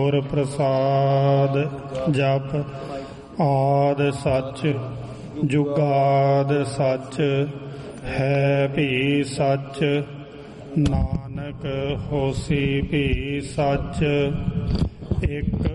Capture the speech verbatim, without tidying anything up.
ਗੁਰ ਪ੍ਰਸਾਦ ਜਪ। ਆਦ ਸੱਚ ਜੁਗਾਦ ਸੱਚ, ਹੈ ਭੀ ਸੱਚ ਨਾਨਕ ਹੋਸੀ ਭੀ ਸੱਚ। ਇੱਕ